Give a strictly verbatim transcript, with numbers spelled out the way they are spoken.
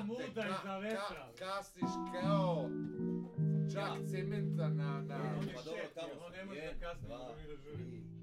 muda iza vetra. Kasniš kao čak cementa na... On je Pa dobro, šef, tamo on smo. ne može da Jedan, kasni, dva, nego mi da žurimo. tri.